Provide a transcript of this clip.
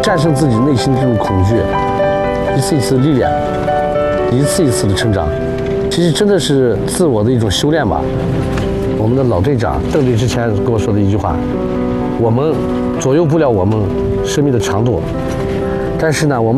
战胜自己内心的这种恐惧，一次一次的历练，一次一次的成长。其实真的是自我的一种修炼吧。我们的老队长邓队之前跟我说的一句话：我们左右不了我们生命的长度，但是呢，我们